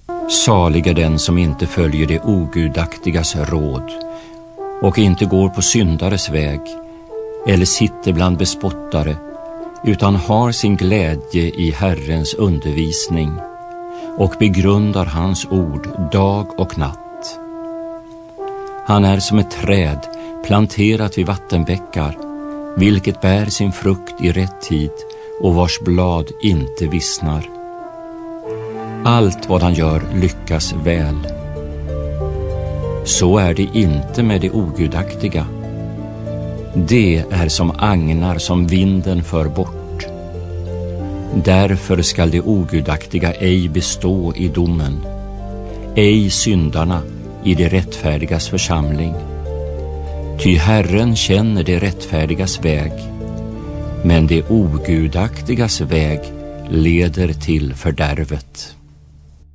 Salig är den som inte följer det ogudaktigas råd och inte går på syndares väg eller sitter bland bespottare, utan har sin glädje i Herrens undervisning och begrundar hans ord dag och natt. Han är som ett träd planterat vid vattenbäckar, vilket bär sin frukt i rätt tid och vars blad inte vissnar. Allt vad han gör lyckas väl. Så är det inte med det ogudaktiga. Det är som agnar som vinden för bort. Därför skall det ogudaktiga ej bestå i domen, ej syndarna i det rättfärdigas församling. Ty Herren känner det rättfärdigas väg, men det ogudaktigas väg leder till fördärvet.